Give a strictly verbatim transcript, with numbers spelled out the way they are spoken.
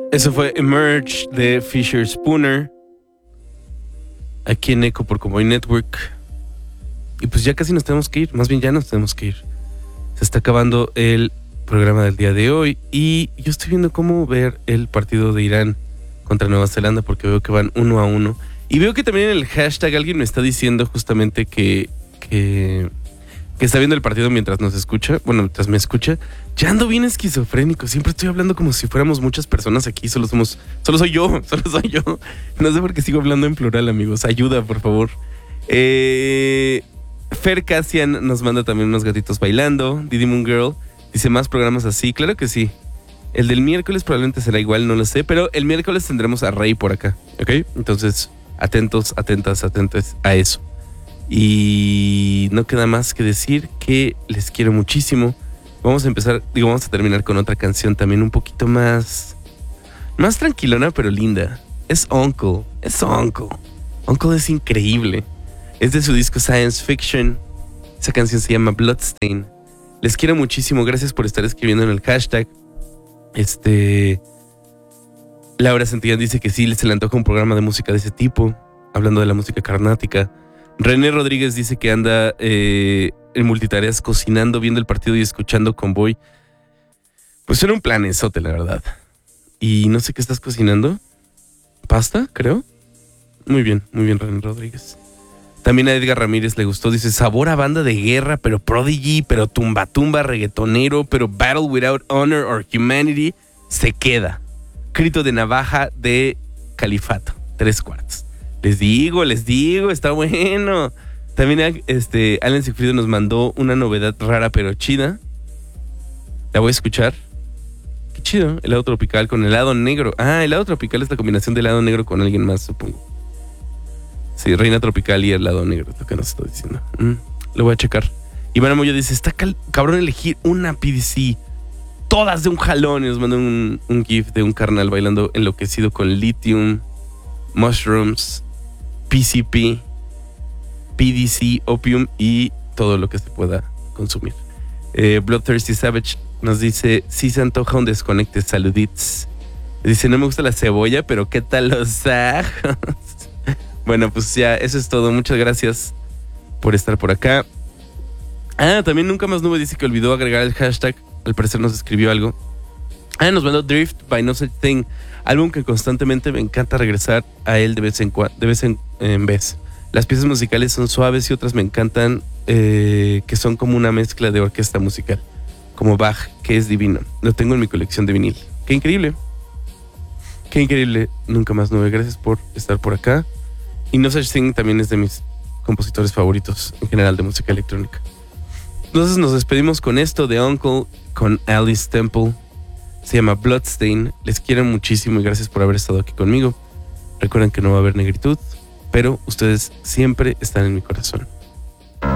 Eso fue Emerge de Fisher Spooner, aquí en Echo por Convoy Network. Y pues ya casi nos tenemos que ir, más bien ya nos tenemos que ir. Se está acabando el programa del día de hoy y yo estoy viendo cómo ver el partido de Irán contra Nueva Zelanda porque veo que van uno a uno. Y veo que también en el hashtag alguien me está diciendo justamente que, que, que está viendo el partido mientras nos escucha, bueno, mientras me escucha. Ya ando bien esquizofrénico, siempre estoy hablando como si fuéramos muchas personas aquí, solo somos, solo soy yo, solo soy yo. No sé por qué sigo hablando en plural, amigos, ayuda, por favor. Eh, Fer Cassian nos manda también unos gatitos bailando. Didi Moon Girl dice más programas así, claro que sí. El del miércoles probablemente será igual, no lo sé, pero el miércoles tendremos a Rey por acá, ¿ok? Entonces, atentos, atentas, atentos a eso. Y no queda más que decir que les quiero muchísimo. Vamos a empezar, digo, vamos a terminar con otra canción también un poquito más, más tranquilona, pero linda. Es Uncle, es Uncle. Uncle es increíble. Es de su disco Science Fiction. Esa canción se llama Bloodstain. Les quiero muchísimo, gracias por estar escribiendo en el hashtag. Este... Laura Santillán dice que sí, se le antoja un programa de música de ese tipo, hablando de la música carnática. René Rodríguez dice que anda eh, en multitareas cocinando, viendo el partido y escuchando Convoy. Pues era un planesote, la verdad. Y no sé qué estás cocinando. ¿Pasta, creo? Muy bien, muy bien, René Rodríguez. También a Edgar Ramírez le gustó, dice sabor a banda de guerra, pero Prodigy, pero tumba tumba, reggaetonero, pero Battle Without Honor or Humanity, se queda. Grito de navaja de Califato, tres cuartos. Les digo, les digo, está bueno. También este, Alan Sigfrido nos mandó una novedad rara pero chida. La voy a escuchar. Qué chido, helado tropical con helado negro. Ah, helado tropical es la combinación de helado negro con alguien más, supongo. Sí, reina tropical y helado negro, lo que nos está diciendo. Mm, lo voy a checar. Iván Amoyo dice, está cal- cabrón elegir una P D C. Todas de un jalón. Y nos mandó un, un gif de un carnal bailando enloquecido con Lithium, Mushrooms, P C P, P D C, Opium y todo lo que se pueda consumir. Eh, Bloodthirsty Savage nos dice, sí se antoja un desconecte, saludits. Dice, no me gusta la cebolla, pero ¿qué tal los ajos? Bueno, pues ya, eso es todo. Muchas gracias por estar por acá. Ah, también Nunca Más Nube dice que olvidó agregar el hashtag. Al parecer nos escribió algo. Ah, nos mandó Drift by No Such Thing. Álbum que constantemente me encanta regresar a él de vez en cuando, de vez en, en vez. Las piezas musicales son suaves y otras me encantan, eh, que son como una mezcla de orquesta musical. Como Bach, que es divino. Lo tengo en mi colección de vinil. Qué increíble. Qué increíble. Nunca Más Nube. Gracias por estar por acá. Y No Such Thing también es de mis compositores favoritos en general de música electrónica. Entonces nos despedimos con esto de Uncle, con Alice Temple. Se llama Bloodstain. Les quiero muchísimo y gracias por haber estado aquí conmigo. Recuerden que no va a haber negritud, pero ustedes siempre están en mi corazón.